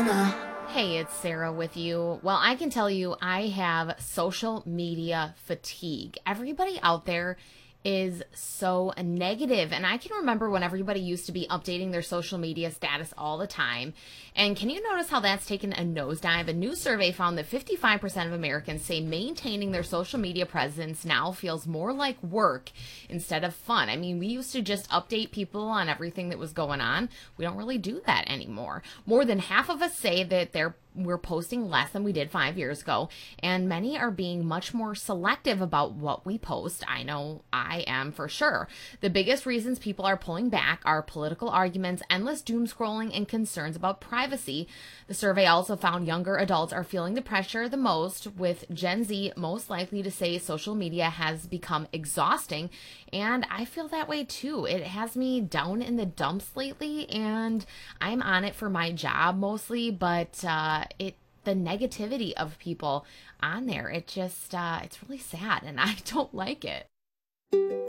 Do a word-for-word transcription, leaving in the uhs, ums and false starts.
Hey, it's Sarah with you. Well, I can tell you I have social media fatigue. Everybody out there is so negative, and I can remember when everybody used to be updating their social media status all the time. And can you notice how that's taken a nosedive? A new survey found that fifty-five percent of Americans say maintaining their social media presence now feels more like work instead of fun. I mean, we used to just update people on everything that was going on. We don't really do that anymore. More than half of us say that they're we're posting less than we did five years ago, and many are being much more selective about what we post. I know I am for sure. The biggest reasons people are pulling back are political arguments, endless doom scrolling, and concerns about privacy. The survey also found younger adults are feeling the pressure the most, with Gen Z most likely to say social media has become exhausting, and I feel that way too. It has me down in the dumps lately, and I'm on it for my job mostly, but uh, it the negativity of people on there, it just uh, it's really sad, and I don't like it.